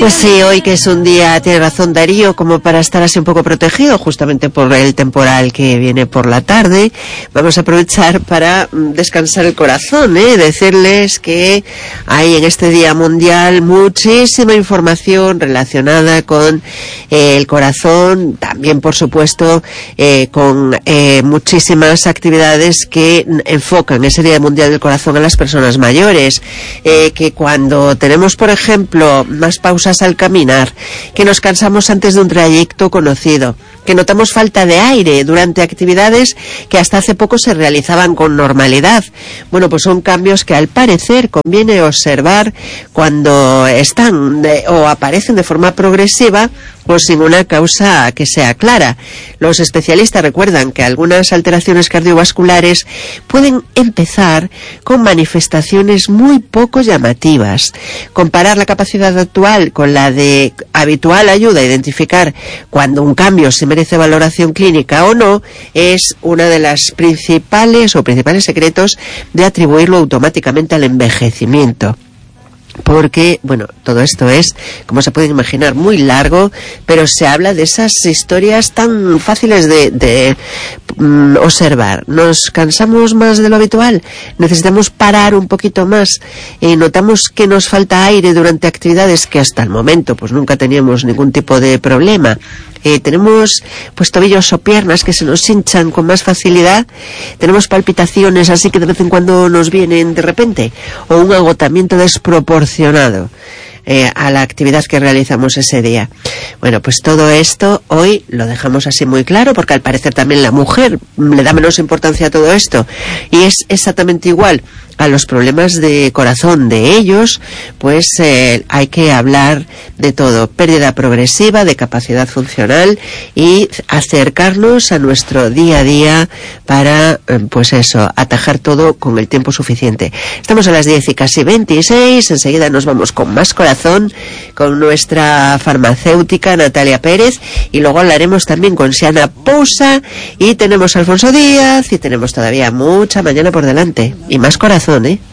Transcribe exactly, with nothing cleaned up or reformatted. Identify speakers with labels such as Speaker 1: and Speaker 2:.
Speaker 1: Pues sí, hoy que es un día, tiene razón Darío, como para estar así un poco protegido, justamente por el temporal que viene por la tarde, vamos a aprovechar para descansar el corazón, ¿eh? Decirles que hay en este Día Mundial muchísima información relacionada con eh, el corazón, también por supuesto eh, con eh, muchísimas actividades que enfocan ese Día Mundial del Corazón a las personas mayores, eh, que cuando tenemos, por ejemplo, más pausas al caminar, que nos cansamos antes de un trayecto conocido, que notamos falta de aire durante actividades que hasta hace poco se realizaban con normalidad. Bueno, pues son cambios que al parecer conviene observar cuando están de, o aparecen de forma progresiva o sin una causa que sea clara. Los especialistas recuerdan que algunas alteraciones cardiovasculares pueden empezar con manifestaciones muy poco llamativas. Comparar la capacidad actual con la de habitual ayuda a identificar cuando un cambio se merece valoración clínica o no es una de las principales o principales secretos de atribuirlo automáticamente al envejecimiento. Porque, bueno, todo esto es, como se pueden imaginar, muy largo, pero se habla de esas historias tan fáciles de, de mm, observar. Nos cansamos más de lo habitual, necesitamos parar un poquito más, y notamos que nos falta aire durante actividades que hasta el momento pues nunca teníamos ningún tipo de problema. Eh, tenemos pues tobillos o piernas que se nos hinchan con más facilidad, tenemos palpitaciones así que de vez en cuando nos vienen de repente, o un agotamiento desproporcionado eh, a la actividad que realizamos ese día. Bueno, pues todo esto hoy lo dejamos así muy claro, porque al parecer también la mujer le da menos importancia a todo esto, y es exactamente igual a los problemas de corazón de ellos, pues eh, hay que hablar de todo, pérdida progresiva de capacidad funcional, y acercarnos a nuestro día a día para, eh, pues eso, atajar todo con el tiempo suficiente. Estamos a las diez y casi veintiséis, enseguida nos vamos con más corazón, con nuestra farmacéutica Natalia Pérez, y luego hablaremos también con Siana Pousa, y tenemos a Alfonso Díaz, y tenemos todavía mucha mañana por delante, y más corazón, ¿eh?